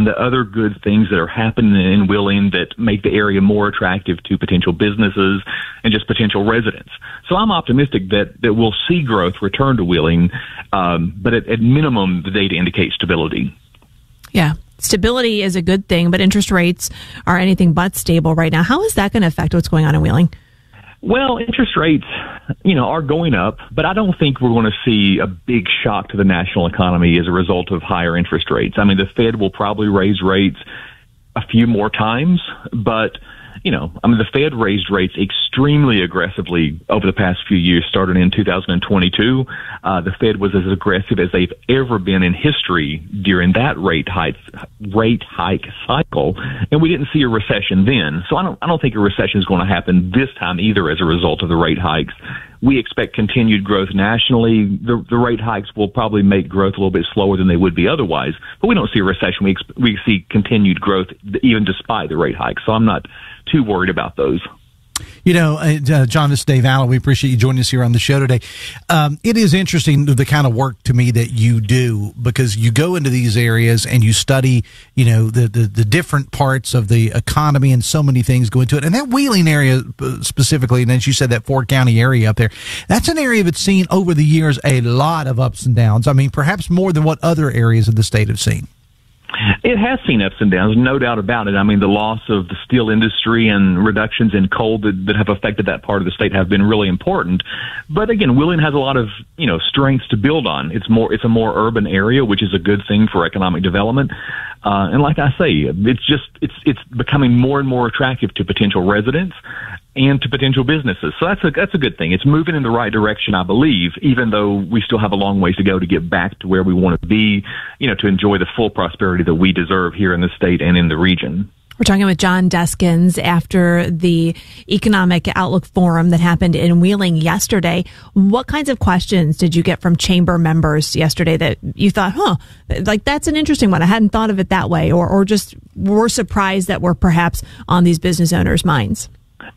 and the other good things that are happening in Wheeling that make the area more attractive to potential businesses and just potential residents. So I'm optimistic that we'll see growth return to Wheeling, but at minimum, the data indicates stability. Yeah. Stability is a good thing, but interest rates are anything but stable right now. How is that going to affect what's going on in Wheeling? Well, interest rates, are going up, but I don't think we're going to see a big shock to the national economy as a result of higher interest rates. I mean, the Fed will probably raise rates a few more times, but the Fed raised rates extremely aggressively over the past few years, starting in 2022. The Fed was as aggressive as they've ever been in history during that rate hike cycle, and we didn't see a recession then. So I don't think a recession is going to happen this time either as a result of the rate hikes. We expect continued growth nationally. The rate hikes will probably make growth a little bit slower than they would be otherwise, but we don't see a recession. We see continued growth even despite the rate hikes. So I'm not too worried about those. John, this is Dave Allen. We appreciate you joining us here on the show today. It is interesting, the kind of work to me that you do, because you go into these areas and you study, the different parts of the economy, and so many things go into it. And that Wheeling area specifically, and as you said, that Ford County area up there, that's an area that's seen over the years a lot of ups and downs. I mean, perhaps more than what other areas of the state have seen. It has seen ups and downs, no doubt about it. I mean, the loss of the steel industry and reductions in coal that have affected that part of the state have been really important. But again, Wheeling has a lot of, strengths to build on. It's a more urban area, which is a good thing for economic development. And like I say, it's becoming more and more attractive to potential residents and to potential businesses. So that's a good thing. It's moving in the right direction, I believe, even though we still have a long ways to go to get back to where we want to be, to enjoy the full prosperity that we deserve here in the state and in the region. We're talking with John Deskins after the Economic Outlook Forum that happened in Wheeling yesterday. What kinds of questions did you get from chamber members yesterday that you thought, that's an interesting one, I hadn't thought of it that way, or just were surprised that were perhaps on these business owners' minds?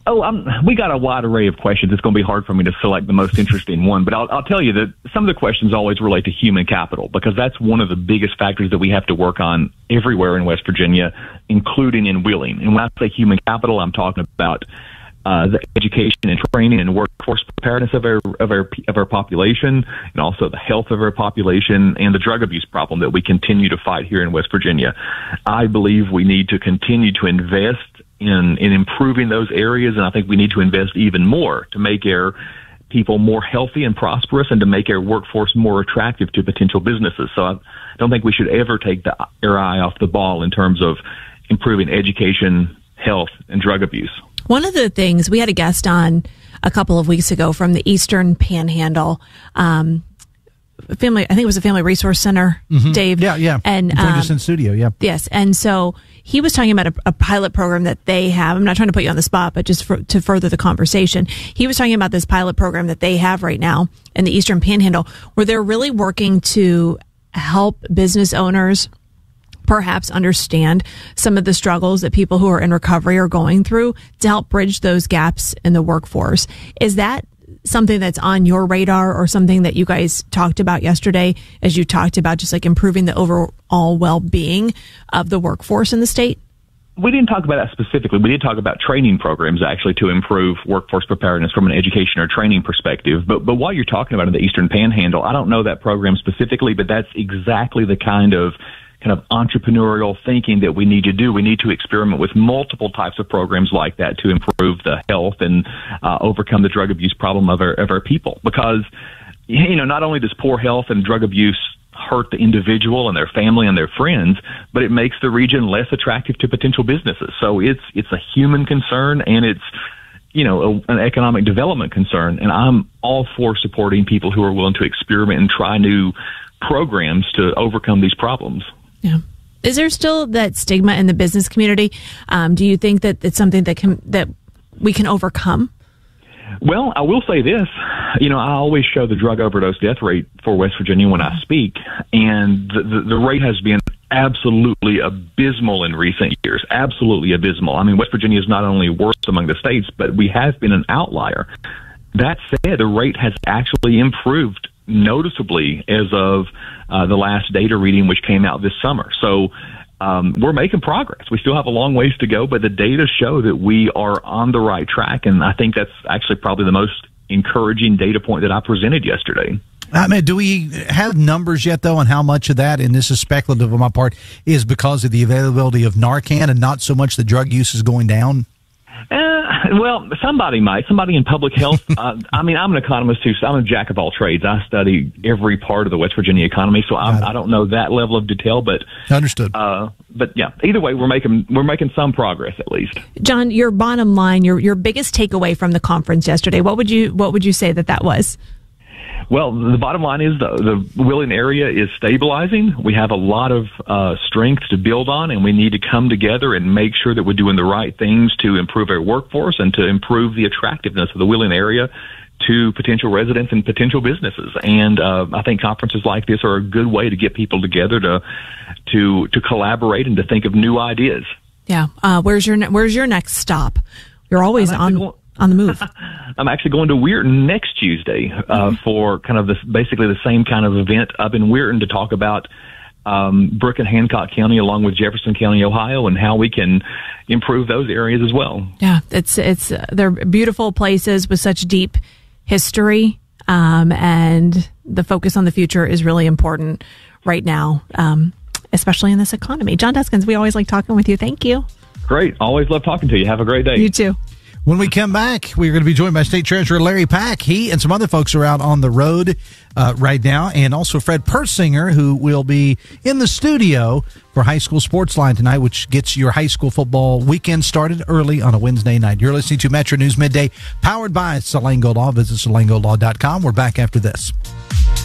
We got a wide array of questions. It's going to be hard for me to select the most interesting one, but I'll tell you that some of the questions always relate to human capital, because that's one of the biggest factors that we have to work on everywhere in West Virginia, including in Wheeling. And when I say human capital, I'm talking about the education and training and workforce preparedness of our population, and also the health of our population, and the drug abuse problem that we continue to fight here in West Virginia. I believe we need to continue to invest in improving those areas, and I think we need to invest even more to make our people more healthy and prosperous, and to make our workforce more attractive to potential businesses. So I don't think we should ever take our eye off the ball in terms of improving education, health, and drug abuse. One of the things, we had a guest on a couple of weeks ago from the Eastern Panhandle, I think it was a Family Resource Center, Dave. Yeah. And joined us in studio, yeah. Yes, and so he was talking about a pilot program that they have. I'm not trying to put you on the spot, but just to further the conversation. He was talking about this pilot program that they have right now in the Eastern Panhandle, where they're really working to help business owners perhaps understand some of the struggles that people who are in recovery are going through, to help bridge those gaps in the workforce. Is that something that's on your radar, or something that you guys talked about yesterday as you talked about just like improving the overall well-being of the workforce in the state? We didn't talk about that specifically. We did talk about training programs, actually, to improve workforce preparedness from an education or training perspective. But what you're talking about in the Eastern Panhandle, I don't know that program specifically, but that's exactly the kind of entrepreneurial thinking that we need to do. We need to experiment with multiple types of programs like that to improve the health and overcome the drug abuse problem of our people. Because, not only does poor health and drug abuse hurt the individual and their family and their friends, but it makes the region less attractive to potential businesses. So it's a human concern, and it's an economic development concern. And I'm all for supporting people who are willing to experiment and try new programs to overcome these problems. Yeah. Is there still that stigma in the business community? Do you think that it's something that we can overcome? Well, I will say this. I always show the drug overdose death rate for West Virginia when I speak, and the rate has been absolutely abysmal in recent years. Absolutely abysmal. I mean, West Virginia is not only worst among the states, but we have been an outlier. That said, the rate has actually improved noticeably as of the last data reading, which came out this summer. So we're making progress. We still have a long ways to go, but the data show that we are on the right track, and I think that's actually probably the most encouraging data point that I presented yesterday. I mean, do we have numbers yet, though, on how much of that, and this is speculative on my part, is because of the availability of Narcan and not so much the drug use is going down? Well, somebody in public health. I mean, I'm an economist too, so I'm a jack of all trades. I study every part of the West Virginia economy, so I don't know that level of detail, but understood. But yeah, either way, we're making some progress at least. John, your bottom line, your biggest takeaway from the conference yesterday, what would you say that was? Well, the bottom line is the Wheeling area is stabilizing. We have a lot of strength to build on, and we need to come together and make sure that we're doing the right things to improve our workforce and to improve the attractiveness of the Wheeling area to potential residents and potential businesses. And I think conferences like this are a good way to get people together to collaborate and to think of new ideas. Yeah. Where's your next stop? You're always on the move. I'm actually going to Weirton next Tuesday for kind of basically the same kind of event up in Weirton to talk about Brooke and Hancock County along with Jefferson County, Ohio, and how we can improve those areas as well. Yeah, they're beautiful places with such deep history, and the focus on the future is really important right now, especially in this economy. John Deskins, we always like talking with you. Thank you. Great. Always love talking to you. Have a great day. You too. When we come back, we're going to be joined by State Treasurer Larry Pack. He and some other folks are out on the road right now, and also Fred Persinger, who will be in the studio for High School Sports Line tonight, which gets your high school football weekend started early on a Wednesday night. You're listening to Metro News Midday, powered by Salango Law. Visit SalangoLaw.com. We're back after this.